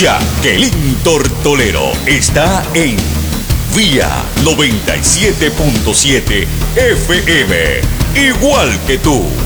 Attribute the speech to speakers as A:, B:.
A: Jacqueline Tortolero está en Vía 97.7 FM, igual que tú.